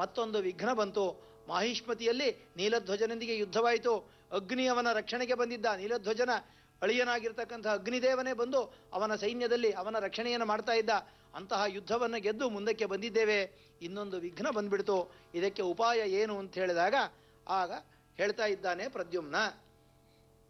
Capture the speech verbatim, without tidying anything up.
ಮತ್ತೊಂದು ವಿಘ್ನ ಬಂತು. ಮಾಹಿಷ್ಮತಿಯಲ್ಲಿ ನೀಲಧ್ವಜನೊಂದಿಗೆ ಯುದ್ಧವಾಯಿತು. ಅಗ್ನಿ ಅವನ ರಕ್ಷಣೆಗೆ ಬಂದಿದ್ದ. ನೀಲಧ್ವಜನ ಅಳಿಯನಾಗಿರ್ತಕ್ಕಂಥ ಅಗ್ನಿದೇವನೇ ಬಂದು ಅವನ ಸೈನ್ಯದಲ್ಲಿ ಅವನ ರಕ್ಷಣೆಯನ್ನು ಮಾಡ್ತಾ ಇದ್ದ. ಅಂತಹ ಯುದ್ಧವನ್ನು ಗೆದ್ದು ಮುಂದಕ್ಕೆ ಬಂದಿದ್ದೇವೆ. ಇನ್ನೊಂದು ವಿಘ್ನ ಬಂದ್ಬಿಡ್ತು. ಇದಕ್ಕೆ ಉಪಾಯ ಏನು ಅಂತ ಹೇಳಿದಾಗ ಆಗ ಹೇಳ್ತಾ ಇದ್ದಾನೆ ಪ್ರದ್ಯುಮ್ನ.